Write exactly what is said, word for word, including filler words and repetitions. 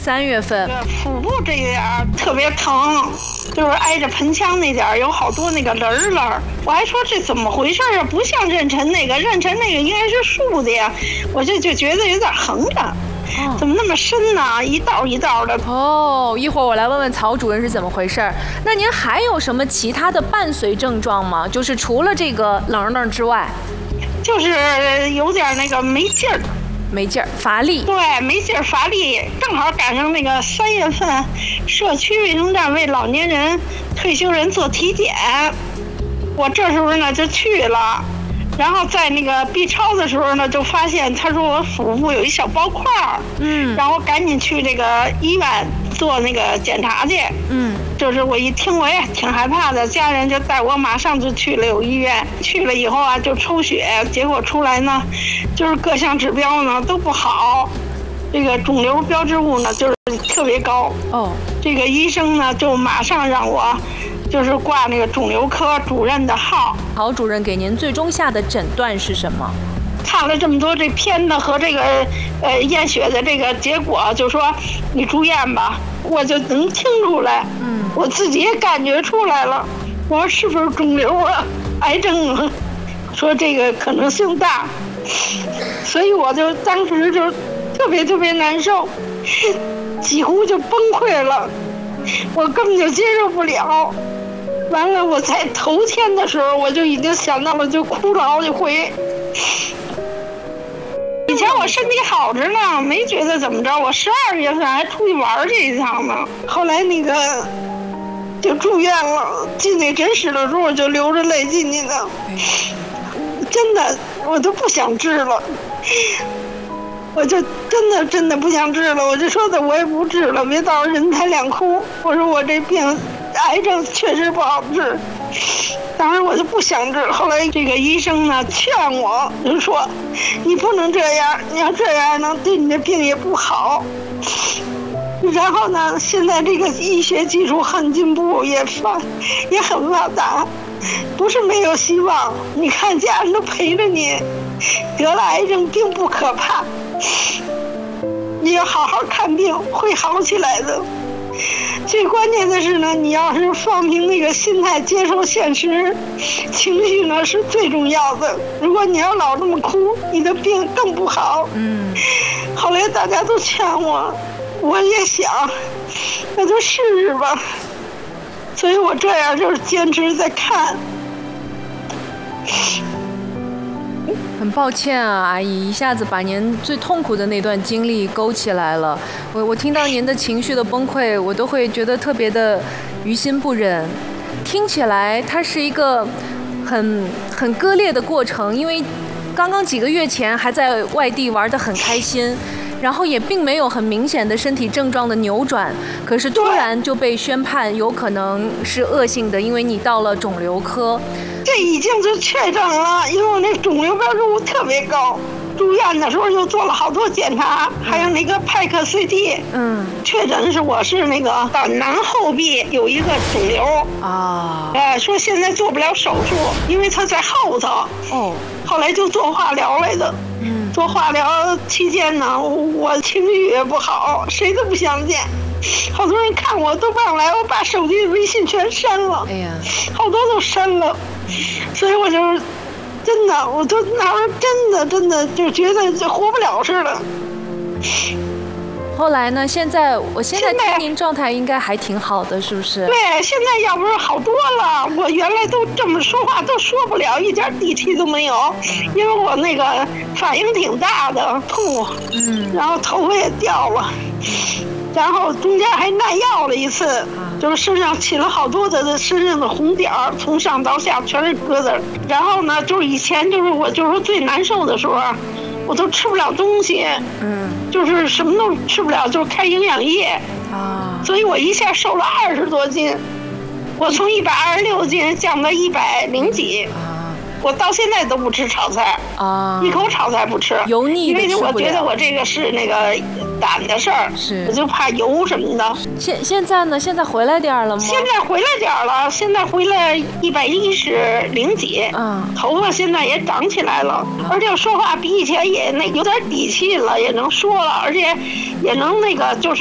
三月份。 腹部这点特别疼，就是挨着盆腔那点有好多那个棱儿棱儿。我还说这怎么回事啊？不像妊娠那个，妊娠那个应该是竖的呀，我这就觉得有点横着。怎么那么深呢？一道一道的。 哦，一会儿我来问问曹主任是怎么回事。那您还有什么其他的伴随症状吗？就是除了这个棱棱之外， 就是有点那个没劲儿， 没劲儿，乏力。 对，没劲儿，乏力。正好赶上那个三月份，社区卫生站为老年人、退休人做体检，我这时候呢就去了。然后在那个 B 超的时候呢，就发现他说我腹部有一小包块儿，嗯，然后赶紧去这个医院做那个检查去，嗯，就是我一听我也挺害怕的，家人就带我马上就去了有医院，去了以后啊就抽血，结果出来呢，就是各项指标呢都不好，这个肿瘤标志物呢就是特别高，哦，这个医生呢就马上让我。就是挂那个肿瘤科主任的号。 曹主任给您最终下的诊断是什么？ 看了这么多这片子和这个呃验血的这个结果，就说你住院吧，我就能听出来，嗯，我自己也感觉出来了。我说是不是肿瘤啊，癌症啊？说这个可能性大，所以我就当时就特别特别难受，几乎就崩溃了，我根本就接受不了。完了，我在头天的时候我就已经想到了，就哭了好几回。以前我身体好着呢，没觉得怎么着。我十二月份还出去玩去一趟呢。后来那个就住院了，进那诊室的时候我就流着泪进去的。真的，我都不想治了。我就真的真的不想治了。我就说的我也不治了，别到时候人财两空。我说我这病。癌症确实不好治，当时我就不想治。后来这个医生呢劝我，就说你不能这样，你要这样呢对你的病也不好。然后呢，现在这个医学技术很进步，也发也很发达，不是没有希望。你看家人都陪着你，得了癌症并不可怕，你要好好看病，会好起来的。最关键的是呢，你要是放平那个心态，接受现实，情绪呢是最重要的。如果你要老这么哭，你的病更不好。嗯。后来大家都劝我，我也想，那就试试吧。所以我这样就是坚持在看。 很抱歉啊，阿姨，一下子把您最痛苦的那段经历勾起来了。我我听到您的情绪的崩溃，我都会觉得特别的于心不忍。听起来它是一个很很割裂的过程，因为刚刚几个月前还在外地玩得很开心，然后也并没有很明显的身体症状的扭转，可是突然就被宣判有可能是恶性的，因为你到了肿瘤科。 这已经是确诊了，因为我那肿瘤标志物特别高，住院的时候又做了好多检查，还有那个派克 C T， 嗯，确诊是我是那个胆囊后壁有一个肿瘤啊，哎，说现在做不了手术，因为它在后头。哦，后来就做化疗来的。嗯，做化疗期间呢，我情绪也不好，谁都不想见。好多人看我都忘来，我把手机微信全删了。哎呀，好多都删了，所以我就是真的，我都那时候真的真的就觉得就活不了似的。 后来呢？现在我现在听您状态应该还挺好的，是不是？ 对，现在要不是好多了。我原来都这么说话都说不了，一点底气都没有，因为我那个反应挺大的，吐，嗯，然后头发也掉了，然后中间还耐药了一次，就是身上起了好多的身上的红点儿，从上到下全是疙瘩。然后呢，就是以前就是我就是最难受的时候，我都吃不了东西，嗯，就是什么都吃不了，就是开营养液啊，所以我一下瘦了二十多斤，我从一百二十六斤降到一百零几。我到现在都不吃炒菜啊，一口炒菜不吃， 油腻的吃不了。 因为我觉得我这个是那个胆的事儿，是我就怕油什么的。 现现在呢？现在回来点了吗？ 现在回来点了，现在回来一百一十零几，嗯，头发现在也长起来了，而且说话比以前也那有点底气了，也能说了，而且也能那个就是。